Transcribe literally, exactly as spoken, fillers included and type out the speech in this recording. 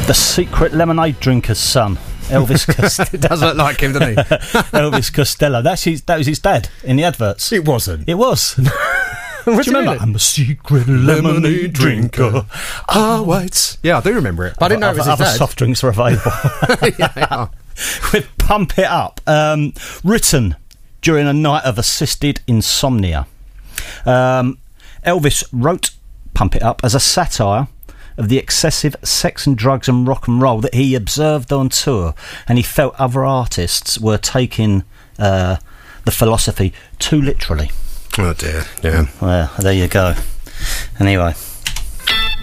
The secret lemonade drinker's son, Elvis Costello. It does look like him, doesn't he? Elvis Costello. That's his, that was his dad in the adverts. It wasn't. It was. Do you remember? Really? I'm a secret lemonade drinker. Ah, wait. Yeah, I do remember it. But I didn't know it was his other dad. soft drinks are available. Yeah, they are. With Pump It Up, um, written during a night of assisted insomnia. Um, Elvis wrote Pump It Up as a satire of the excessive sex and drugs and rock and roll that he observed on tour, and he felt other artists were taking uh, the philosophy too literally. Oh dear, yeah. Well, there you go. Anyway,